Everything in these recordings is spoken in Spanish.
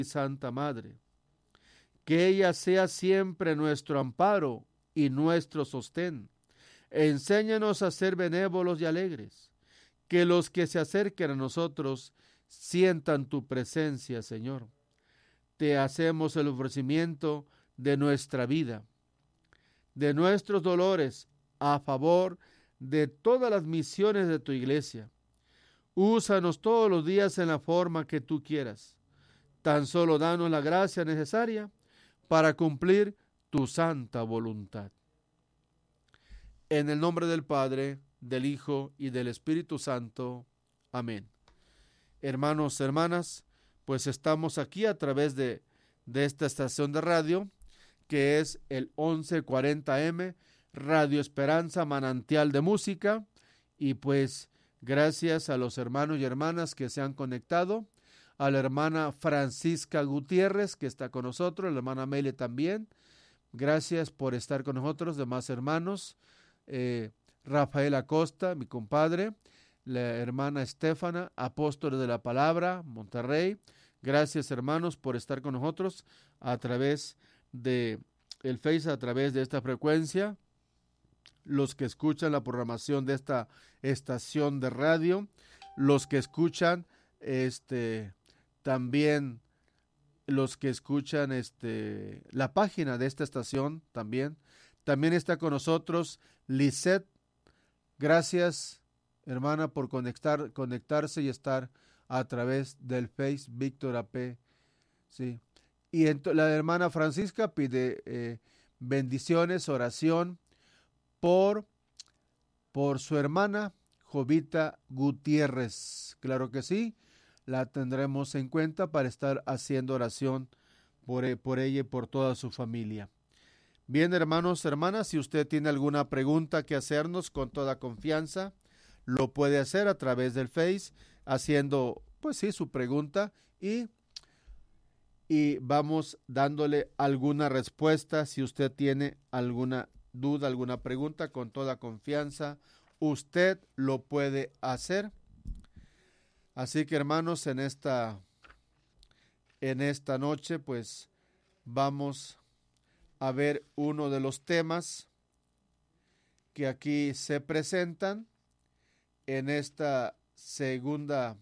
Santa Madre. Que ella sea siempre nuestro amparo y nuestro sostén. Enséñanos a ser benévolos y alegres. Que los que se acerquen a nosotros sientan tu presencia, Señor. Te hacemos el ofrecimiento de nuestra vida, de nuestros dolores, a favor de todas las misiones de tu iglesia. Úsanos todos los días en la forma que tú quieras. Tan solo danos la gracia necesaria para cumplir tu santa voluntad. En el nombre del Padre, del Hijo y del Espíritu Santo. Amén. Hermanos, hermanas, pues estamos aquí a través de esta estación de radio, que es el 1140M, Radio Esperanza, manantial de música, y pues gracias a los hermanos y hermanas que se han conectado, a la hermana Francisca Gutiérrez, que está con nosotros, la hermana Mele también, gracias por estar con nosotros, demás hermanos, Rafael Acosta, mi compadre, la hermana Estefana, apóstol de la palabra, Monterrey, gracias hermanos por estar con nosotros a través de el Face, a través de esta frecuencia, los que escuchan la programación de esta estación de radio, los que escuchan también los que escuchan la página de esta estación también está con nosotros Lisette. Gracias, hermana, por conectarse y estar a través del Face, Víctor AP. Sí. Y la hermana Francisca pide bendiciones, oración por su hermana Jovita Gutiérrez. Claro que sí, la tendremos en cuenta para estar haciendo oración por ella y por toda su familia. Bien, hermanos, hermanas, si usted tiene alguna pregunta que hacernos, con toda confianza, lo puede hacer a través del Face, haciendo, pues sí, su pregunta y vamos dándole alguna respuesta. Si usted tiene alguna duda, alguna pregunta, con toda confianza, usted lo puede hacer. Así que, hermanos, en esta noche, pues, vamos a ver uno de los temas que aquí se presentan en esta segunda.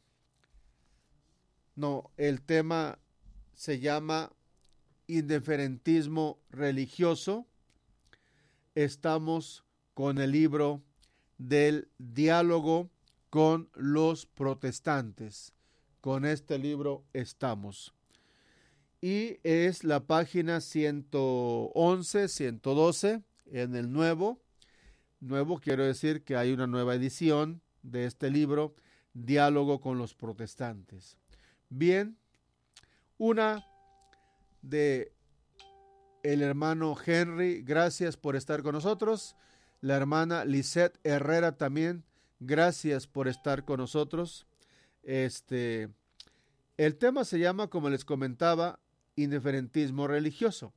El tema se llama indiferentismo religioso. Estamos con el libro del diálogo con los protestantes. Con este libro estamos. Y es la página 111, 112 en el nuevo. Nuevo quiero decir que hay una nueva edición de este libro, Diálogo con los protestantes. Bien, una de el hermano Henry, gracias por estar con nosotros. La hermana Lisette Herrera también, gracias por estar con nosotros. El tema se llama, como les comentaba, indiferentismo religioso.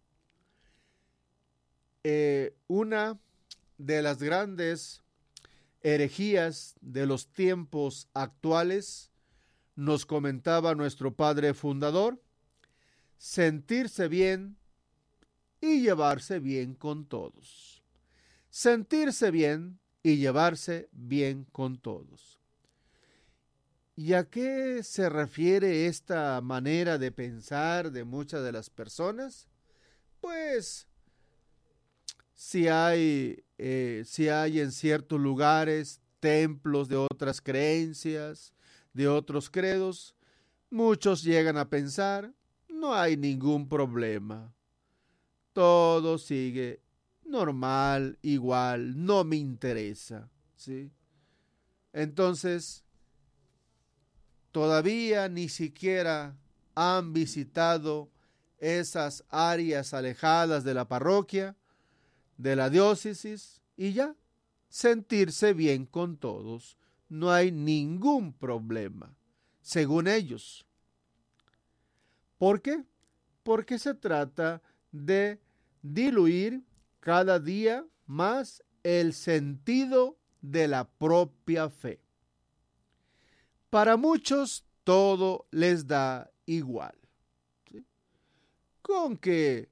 Una de las grandes herejías de los tiempos actuales, nos comentaba nuestro padre fundador, sentirse bien y llevarse bien con todos. Sentirse bien y llevarse bien con todos. ¿Y a qué se refiere esta manera de pensar de muchas de las personas? Pues si hay en ciertos lugares templos de otras creencias, de otros credos, muchos llegan a pensar, no hay ningún problema. Todo sigue normal, igual, no me interesa, ¿sí? Entonces, todavía ni siquiera han visitado esas áreas alejadas de la parroquia, de la diócesis, y ya, sentirse bien con todos. No hay ningún problema, según ellos. ¿Por qué? Porque se trata de diluir cada día más el sentido de la propia fe. Para muchos todo les da igual, ¿sí? con que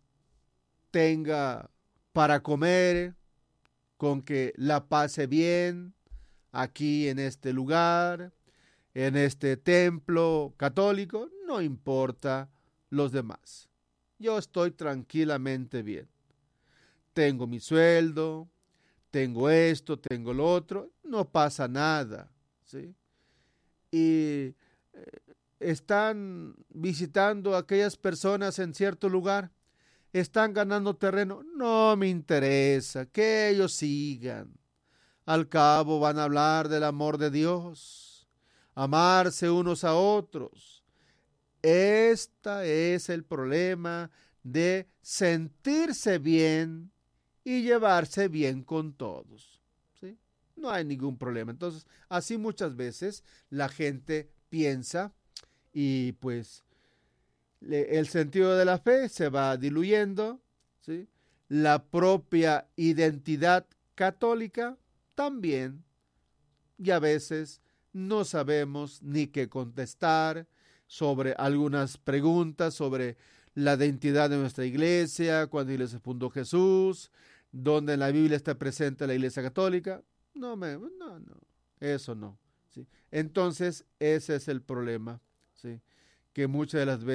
tenga para comer, con que la pase bien aquí en este lugar, en este templo católico, no importa los demás. Yo estoy tranquilamente bien. Tengo mi sueldo, tengo esto, tengo lo otro, no pasa nada, ¿sí? Y están visitando a aquellas personas en cierto lugar, están ganando terreno, no me interesa, que ellos sigan. Al cabo van a hablar del amor de Dios, amarse unos a otros. Este es el problema de sentirse bien y llevarse bien con todos, ¿sí? No hay ningún problema. Entonces, así muchas veces la gente piensa y pues el sentido de la fe se va diluyendo, ¿sí? La propia identidad católica también, y a veces no sabemos ni qué contestar sobre algunas preguntas sobre la identidad de nuestra iglesia, cuando la iglesia fundó Jesús, donde en la Biblia está presente la iglesia católica. No, eso no, ¿sí? Entonces, ese es el problema, ¿sí? Que muchas de las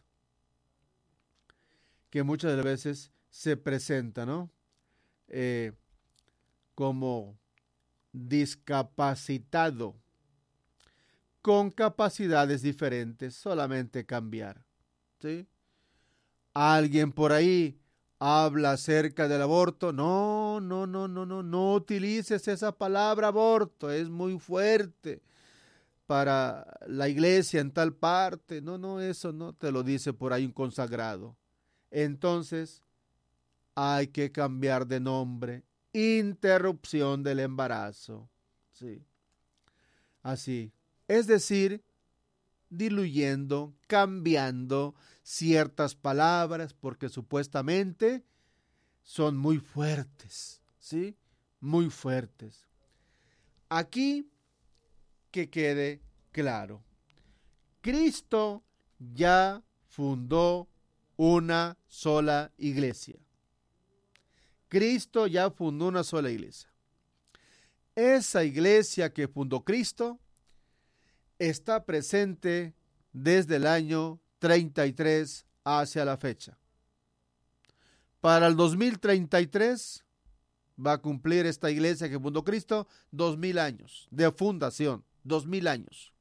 veces se presenta, ¿no? Como discapacitado, con capacidades diferentes, solamente cambiar, ¿sí? Alguien por ahí habla acerca del aborto. No utilices esa palabra aborto, es muy fuerte para la iglesia en tal parte. No, eso no te lo dice por ahí un consagrado. Entonces, hay que cambiar de nombre. Interrupción del embarazo. Sí. Así. Es decir, diluyendo, cambiando ciertas palabras porque supuestamente son muy fuertes, ¿sí? Muy fuertes. Aquí que quede claro. Cristo ya fundó una sola iglesia. Cristo ya fundó una sola iglesia. Esa iglesia que fundó Cristo está presente desde el año 33 hacia la fecha. Para el 2033 va a cumplir esta iglesia que fundó Cristo 2000 años de fundación, 2000 años.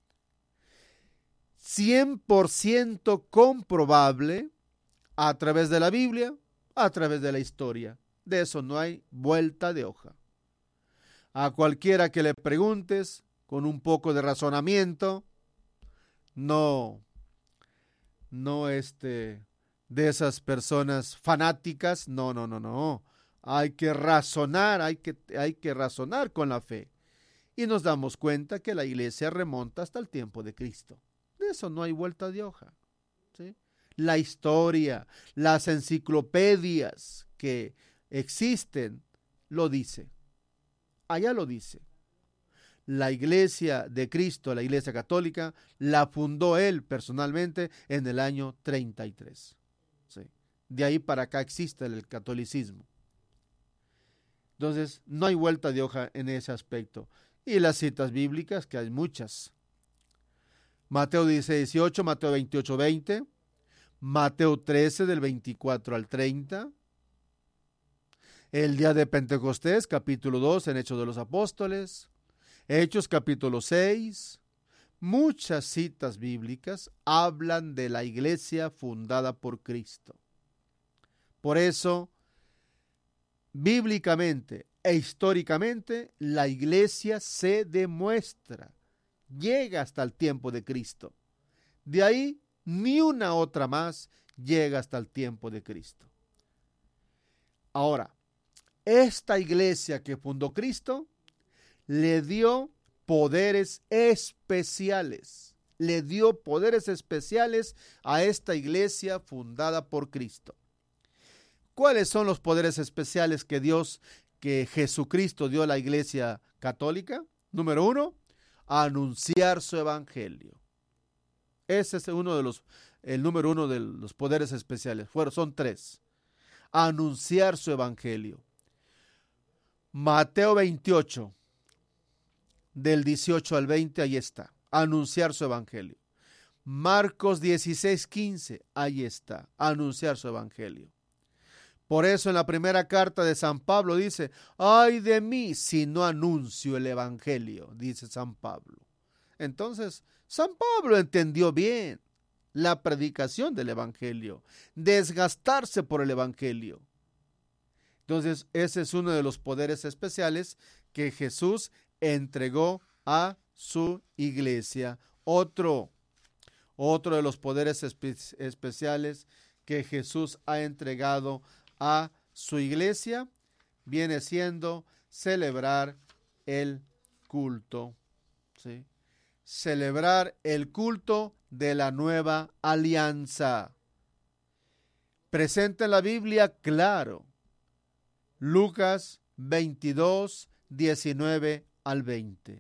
100% comprobable a través de la Biblia, a través de la historia. De eso no hay vuelta de hoja. A cualquiera que le preguntes con un poco de razonamiento, no de esas personas fanáticas, no. Hay que razonar, hay que razonar con la fe. Y nos damos cuenta que la iglesia remonta hasta el tiempo de Cristo. De eso no hay vuelta de hoja, ¿sí? La historia, las enciclopedias que existen, lo dice. Allá lo dice. La iglesia de Cristo, la iglesia católica, la fundó él personalmente en el año 33. ¿Sí? De ahí para acá existe el catolicismo. Entonces, no hay vuelta de hoja en ese aspecto. Y las citas bíblicas, que hay muchas. Mateo 16:18, Mateo 28:20, Mateo 13 del 24 al 30. El día de Pentecostés, capítulo 2, en Hechos de los Apóstoles. Hechos capítulo 6, muchas citas bíblicas hablan de la iglesia fundada por Cristo. Por eso, bíblicamente e históricamente, la iglesia se demuestra, llega hasta el tiempo de Cristo. De ahí, ni una otra más llega hasta el tiempo de Cristo. Ahora, esta iglesia que fundó Cristo, le dio poderes especiales. Le dio poderes especiales a esta iglesia fundada por Cristo. ¿Cuáles son los poderes especiales que Jesucristo dio a la iglesia católica? Número 1, anunciar su evangelio. Ese es uno de los el número uno de los poderes especiales. Son tres. Anunciar su evangelio. Mateo 28, del 18 al 20, ahí está. Anunciar su evangelio. Marcos 16, 15, ahí está. Anunciar su evangelio. Por eso en la primera carta de San Pablo dice, ay de mí si no anuncio el evangelio, dice San Pablo. Entonces, San Pablo entendió bien la predicación del evangelio, desgastarse por el evangelio. Entonces, ese es uno de los poderes especiales que Jesús entregó a su iglesia. Otro de los poderes especiales que Jesús ha entregado a su iglesia viene siendo celebrar el culto. ¿Sí? Celebrar el culto de la nueva alianza. Presente en la Biblia, claro. Lucas 22, 19 al 20.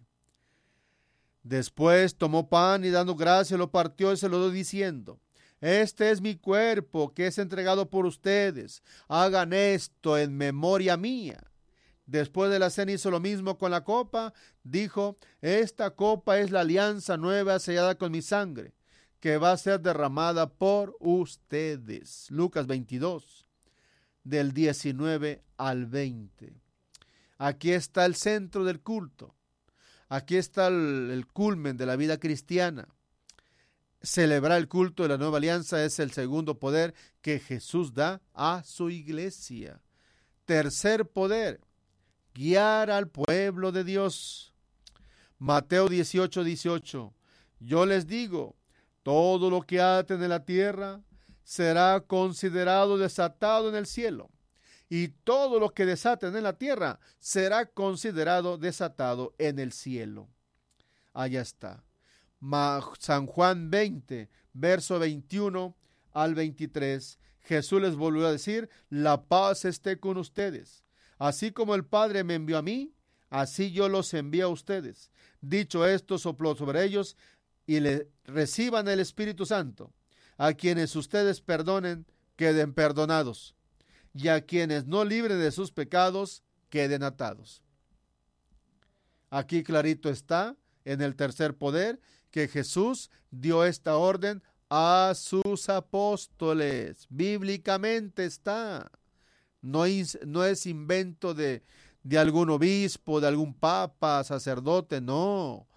Después tomó pan y dando gracias lo partió y se lo dio diciendo, este es mi cuerpo que es entregado por ustedes. Hagan esto en memoria mía. Después de la cena hizo lo mismo con la copa. Dijo, esta copa es la alianza nueva sellada con mi sangre, que va a ser derramada por ustedes. Lucas 22, del 19 al 20. Aquí está el centro del culto. Aquí está el culmen de la vida cristiana. Celebrar el culto de la nueva alianza es el segundo poder que Jesús da a su iglesia. Tercer poder, guiar al pueblo de Dios. Mateo 18, 18. Yo les digo, todo lo que aten en la tierra será considerado desatado en el cielo, y todo lo que desaten en la tierra será considerado desatado en el cielo. Allá está. San Juan 20, verso 21 al 23. Jesús les volvió a decir, la paz esté con ustedes. Así como el Padre me envió a mí, así yo los envío a ustedes. Dicho esto, sopló sobre ellos y le reciban el Espíritu Santo. A quienes ustedes perdonen, queden perdonados. Y a quienes no libren de sus pecados, queden atados. Aquí clarito está, en el tercer poder, que Jesús dio esta orden a sus apóstoles. Bíblicamente está. No es invento de algún obispo, de algún papa, sacerdote, no.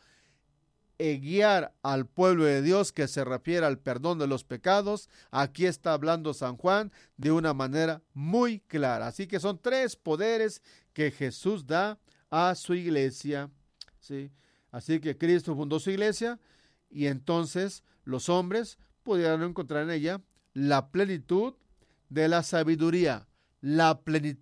Guiar al pueblo de Dios que se refiere al perdón de los pecados. Aquí está hablando San Juan de una manera muy clara. Así que son tres poderes que Jesús da a su iglesia. ¿Sí? Así que Cristo fundó su iglesia y entonces los hombres pudieron encontrar en ella la plenitud de la sabiduría, la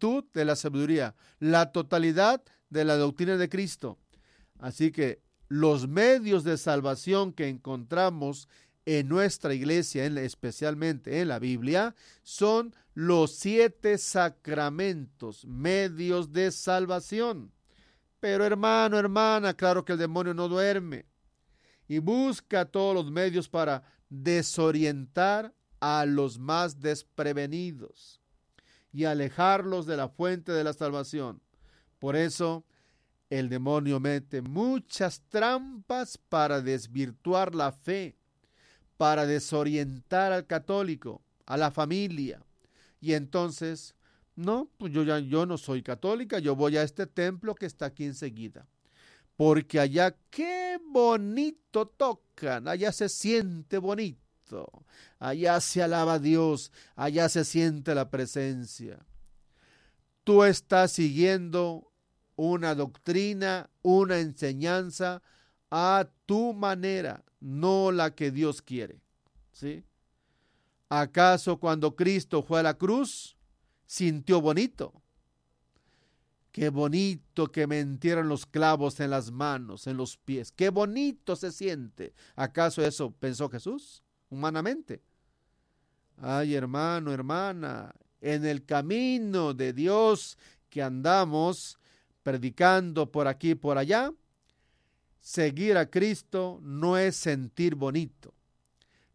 totalidad de la doctrina de Cristo. Así que los medios de salvación que encontramos en nuestra iglesia, especialmente en la Biblia, son los 7 sacramentos, medios de salvación. Pero hermano, hermana, claro que el demonio no duerme y busca todos los medios para desorientar a los más desprevenidos y alejarlos de la fuente de la salvación. Por eso, el demonio mete muchas trampas para desvirtuar la fe, para desorientar al católico, a la familia. Y entonces, no, pues yo no soy católica, yo voy a este templo que está aquí enseguida. Porque allá qué bonito tocan, allá se siente bonito, allá se alaba a Dios, allá se siente la presencia. Tú estás siguiendo una doctrina, una enseñanza a tu manera, no la que Dios quiere. ¿Sí? ¿Acaso cuando Cristo fue a la cruz, sintió bonito? Qué bonito que me entierran los clavos en las manos, en los pies. Qué bonito se siente. ¿Acaso eso pensó Jesús humanamente? Ay, hermano, hermana, en el camino de Dios que andamos predicando por aquí y por allá, seguir a Cristo no es sentir bonito.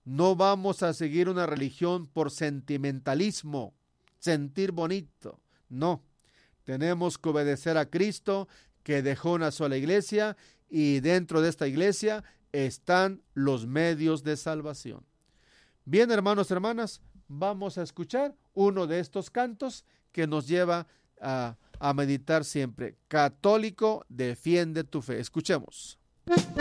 No vamos a seguir una religión por sentimentalismo, sentir bonito. No, tenemos que obedecer a Cristo, que dejó una sola iglesia, y dentro de esta iglesia están los medios de salvación. Bien, hermanos, hermanas, vamos a escuchar uno de estos cantos que nos lleva a meditar siempre. Católico, defiende tu fe. Escuchemos.